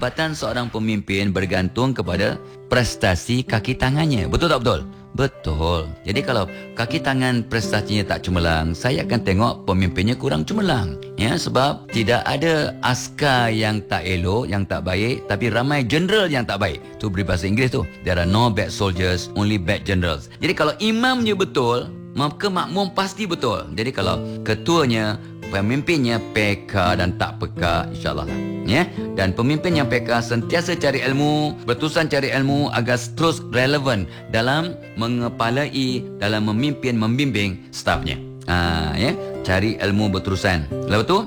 kehebatan seorang pemimpin bergantung kepada prestasi kaki tangannya. Betul tak betul? Betul. Jadi kalau kaki tangan prestasinya tak cemerlang, saya akan tengok pemimpinnya kurang cemerlang. Ya, sebab tidak ada askar yang tak elok, yang tak baik, tapi ramai general yang tak baik. Tu peribahasa Inggeris tu. There are no bad soldiers, only bad generals. Jadi kalau imamnya betul, maka makmum pasti betul. Jadi kalau ketuanya, pemimpinnya peka dan tak peka, insyaAllah lah. Ya? Dan pemimpin yang peka sentiasa cari ilmu, berterusan cari ilmu agar terus relevan dalam mengepalai, dalam memimpin, membimbing stafnya. Ya? Cari ilmu berterusan. Lepas tu,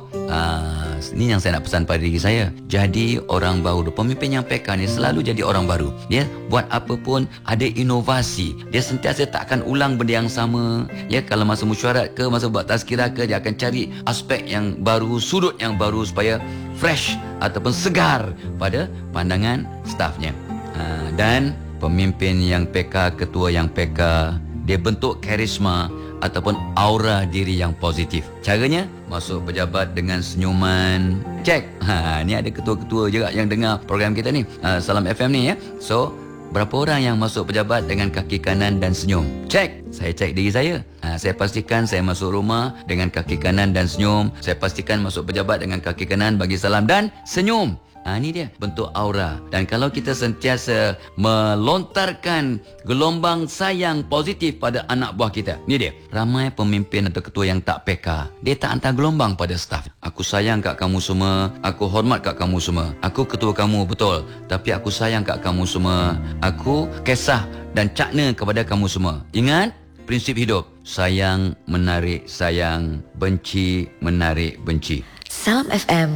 ini yang saya nak pesan pada diri saya. Jadi orang baru. Pemimpin yang peka ni selalu jadi orang baru. Dia buat apa pun ada inovasi. Dia sentiasa tak akan ulang benda yang sama. Ya, kalau masa mesyuarat ke, masa buat tazkirah ke, dia akan cari aspek yang baru, sudut yang baru supaya fresh ataupun segar pada pandangan stafnya. Dan pemimpin yang peka, ketua yang peka, dia bentuk karisma ataupun aura diri yang positif. Caranya, masuk pejabat dengan senyuman. Cek. Ni ada ketua-ketua juga yang dengar program kita ni. Salam FM ni ya. So, berapa orang yang masuk pejabat dengan kaki kanan dan senyum? Cek. Saya cek diri saya. Saya pastikan saya masuk rumah dengan kaki kanan dan senyum. Saya pastikan masuk pejabat dengan kaki kanan, bagi salam dan senyum. Ini dia bentuk aura. Dan kalau kita sentiasa melontarkan gelombang sayang positif pada anak buah kita, ni dia. Ramai pemimpin atau ketua yang tak peka. Dia tak hantar gelombang pada staf. Aku sayang kat kamu semua. Aku hormat kat kamu semua. Aku ketua kamu, betul. Tapi aku sayang kat kamu semua. Aku kisah dan cakna kepada kamu semua. Ingat prinsip hidup. Sayang menarik sayang. Benci menarik benci. Salam FM.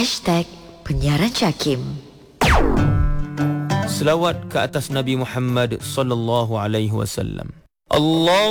#Penyiaran Cakim. Selawat ke atas Nabi Muhammad sallallahu alaihi wasallam. Allah